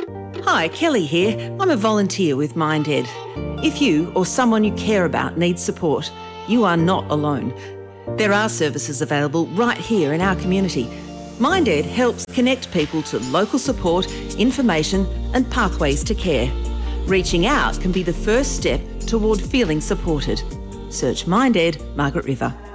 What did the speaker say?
Hi, Kelly here. I'm a volunteer with MindEd. If you or someone you care about needs support, you are not alone. There are services available right here in our community. MindEd helps connect people to local support, information and pathways to care. Reaching out can be the first step toward feeling supported. Search MindEd, Margaret River.